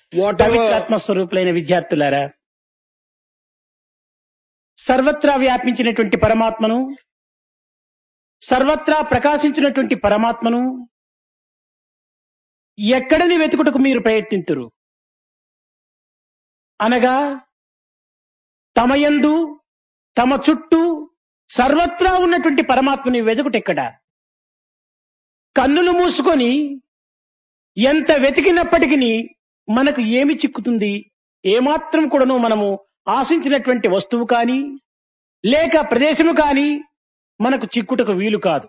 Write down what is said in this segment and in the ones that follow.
పవిత్రాత్మ స్వరూపులైన విద్యార్థులారా, సర్వత్రా వ్యాపించినటువంటి పరమాత్మను, సర్వత్రా ప్రకాశించినటువంటి పరమాత్మను ఎక్కడని వెతుకుటకు మీరు ప్రయత్నింతురు అనగా, తమయందు తమ చుట్టూ సర్వత్రా ఉన్నటువంటి పరమాత్మని వెతుకుటెక్కడ? కన్నులు మూసుకొని ఎంత వెతికినప్పటికీ మనకు ఏమి చిక్కుతుంది? ఏమాత్రం కూడాను మనము ఆశించినటువంటి వస్తువు కాని లేక ప్రదేశము కాని మనకు చిక్కుటకు వీలు కాదు.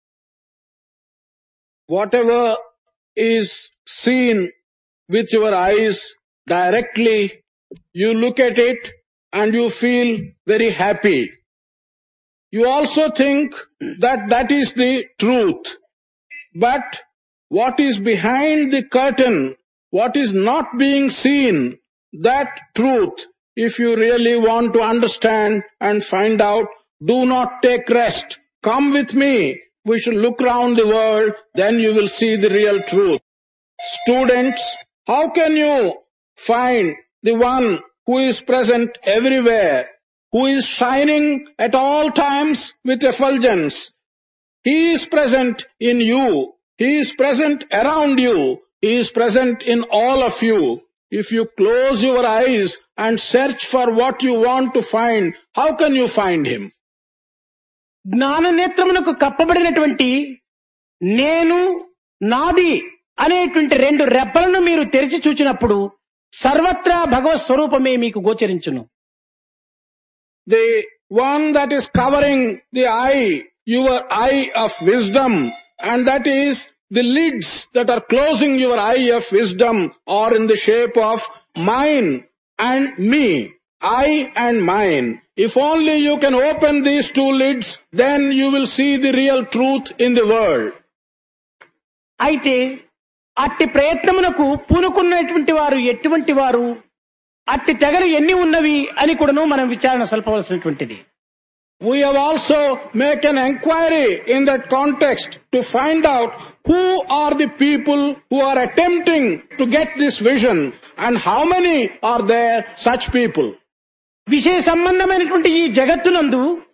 Whatever is seen with your eyes directly, you look at it and you feel very happy. You also think that that is the truth. But what is behind the curtain, what is not being seen, that truth, if you really want to understand and find out, do not take rest. Come with me. We should look around the world, then you will see the real truth. Students, how can you find the one who is present everywhere, who is shining at all times with effulgence? He is present in you. He is present around you. He is present in all of you. If you close your eyes and search for what you want to find, how can you find him? జ్ఞాన నేత్రమునకు కప్పబడినటువంటి నేను, నాది అనేటువంటి రెండు రెప్పలను మీరు తెరిచి చూచినప్పుడు సర్వత్రా భగవత్ స్వరూపమే మీకు గోచరించును. The one that is covering the eye, your eye of wisdom, and that is the lids that are closing your eye of wisdom, are in the shape of mine and me. I and mine. If only you can open these two lids, then you will see the real truth in the world. అయితే అట్టి ప్రయత్నమునకు పూనుకున్నటువంటి వారు ఎటువంటి వారు, అట్టి తెగలు ఎన్ని ఉన్నవి అని కూడాను మనం విచారణ సల్పవలసినటువంటిది. We have also make an inquiry in that context to find out who are the people who are attempting to get this vision and how many are there such people. విషయ సంబంధమైనటువంటి ఈ జగత్తునందు